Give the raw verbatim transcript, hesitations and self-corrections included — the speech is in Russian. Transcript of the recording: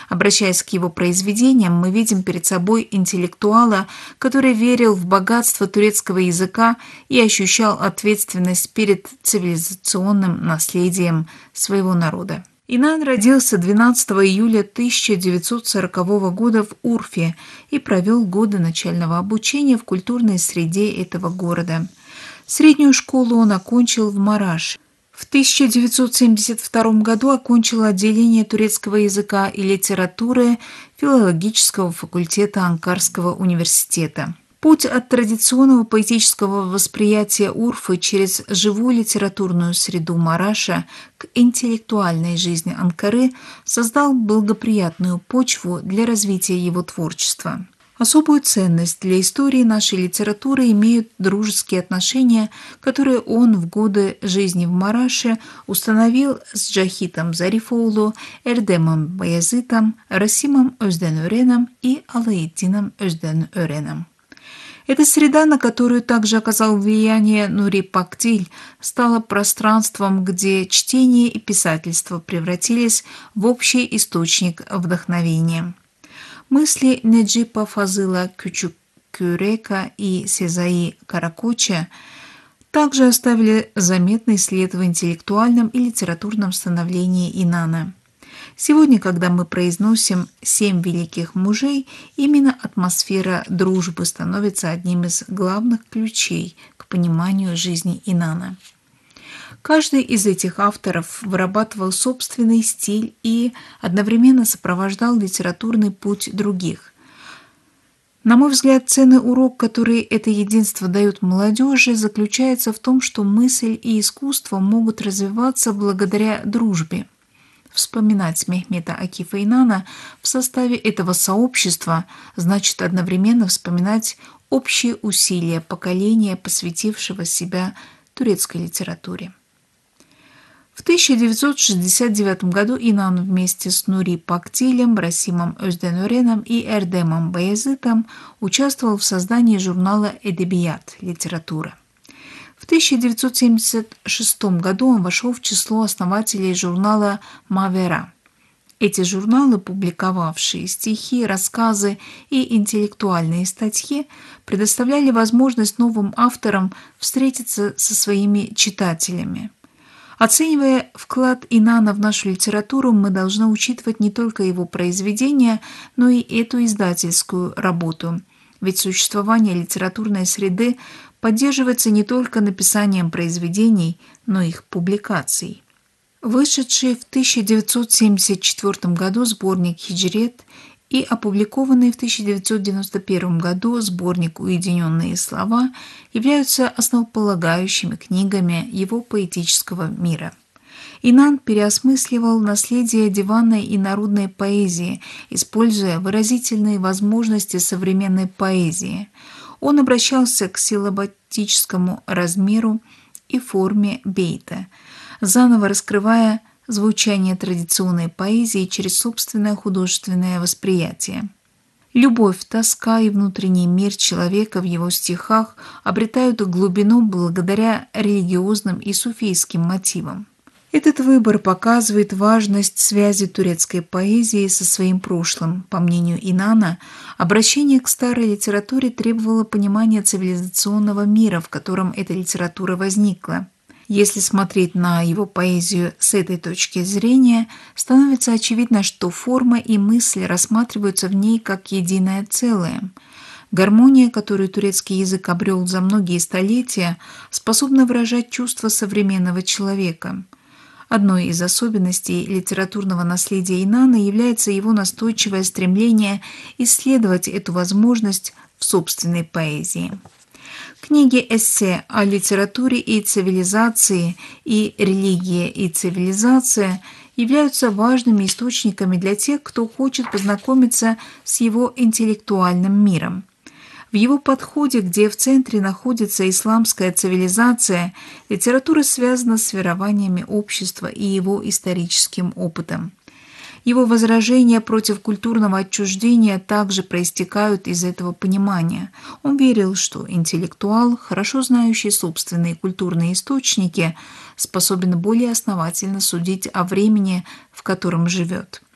Обращаясь к его произведениям, мы видим перед собой интеллектуала, который верил в богатство турецкого языка и ощущал ответственность перед цивилизационным наследием своего народа. Инан родился двенадцатого июля тысяча девятьсот сорокового года в Урфе и провел годы начального обучения в культурной среде этого города. Среднюю школу он окончил в Мараше. В тысяча девятьсот семьдесят втором году окончил отделение турецкого языка и литературы филологического факультета Анкарского университета. Путь от традиционного поэтического восприятия Урфы через живую литературную среду Мараша к интеллектуальной жизни Анкары создал благоприятную почву для развития его творчества. Особую ценность для истории нашей литературы имеют дружеские отношения, которые он в годы жизни в Мараше установил с Джахитом Зарифоулу, Эрдемом Баязитом, Расимом Özdenören'ом и Алаэддином Özdenören'ом. Эта среда, на которую также оказал влияние Нури Пактиль, стала пространством, где чтение и писательство превратились в общий источник вдохновения. Мысли Неджипа Фазыла Küçükküreka и Сезаи Каракоча также оставили заметный след в интеллектуальном и литературном становлении Инана. Сегодня, когда мы произносим «семь великих мужей», именно атмосфера дружбы становится одним из главных ключей к пониманию жизни Инана. Каждый из этих авторов вырабатывал собственный стиль и одновременно сопровождал литературный путь других. На мой взгляд, ценный урок, который это единство дает молодежи, заключается в том, что мысль и искусство могут развиваться благодаря дружбе. Вспоминать Мехмета Акифа Инана в составе этого сообщества значит одновременно вспоминать общие усилия поколения, посвятившего себя турецкой литературе. В тысяча девятьсот шестьдесят девятом году Инан вместе с Нури Пактилем, Расимом Özdenören'ом и Эрдемом Баязитом участвовал в создании журнала «Эдебият. Литература». В тысяча девятьсот семьдесят шестом году он вошел в число основателей журнала «Мавера». Эти журналы, публиковавшие стихи, рассказы и интеллектуальные статьи, предоставляли возможность новым авторам встретиться со своими читателями. Оценивая вклад Инана в нашу литературу, мы должны учитывать не только его произведения, но и эту издательскую работу. Ведь существование литературной среды поддерживается не только написанием произведений, но и их публикацией. Вышедший в тысяча девятьсот семьдесят четвёртом году сборник «Хиджрет» и опубликованный в тысяча девятьсот девяносто первом году сборник «Уединенные слова» являются основополагающими книгами его поэтического мира. Инан переосмысливал наследие диванной и народной поэзии, используя выразительные возможности современной поэзии. Он обращался к силлабатическому размеру и форме бейта, заново раскрывая звучание традиционной поэзии через собственное художественное восприятие. Любовь, тоска и внутренний мир человека в его стихах обретают глубину благодаря религиозным и суфийским мотивам. Этот выбор показывает важность связи турецкой поэзии со своим прошлым. По мнению Инана, обращение к старой литературе требовало понимания цивилизационного мира, в котором эта литература возникла. Если смотреть на его поэзию с этой точки зрения, становится очевидно, что форма и мысль рассматриваются в ней как единое целое. Гармония, которую турецкий язык обрел за многие столетия, способна выражать чувства современного человека. Одной из особенностей литературного наследия Инана является его настойчивое стремление исследовать эту возможность в собственной поэзии. Книги-эссе о литературе и цивилизации и «Религия и цивилизация» являются важными источниками для тех, кто хочет познакомиться с его интеллектуальным миром. В его подходе, где в центре находится исламская цивилизация, литература связана с верованиями общества и его историческим опытом. Его возражения против культурного отчуждения также проистекают из этого понимания. Он верил, что интеллектуал, хорошо знающий собственные культурные источники, способен более основательно судить о времени, в котором живет.